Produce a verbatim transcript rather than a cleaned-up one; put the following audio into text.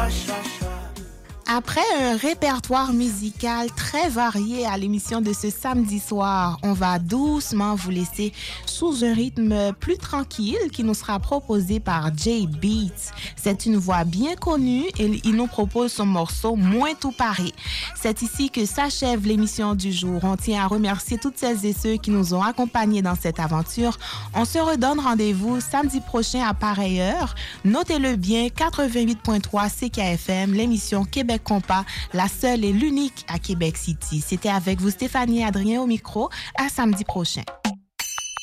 Après un répertoire musical très varié à l'émission de ce samedi soir, on va doucement vous laisser sous un rythme plus tranquille qui nous sera proposé par Jay Beats. C'est une voix bien connue et il nous propose son morceau Moins tout paré. C'est ici que s'achève l'émission du jour. On tient à remercier toutes celles et ceux qui nous ont accompagnés dans cette aventure. On se redonne rendez-vous samedi prochain à pareille heure. Notez-le bien, quatre-vingt-huit virgule trois C K F M, l'émission Québec Compas, la seule et l'unique à Québec City. C'était avec vous Stéphanie et Adrien au micro. À samedi prochain.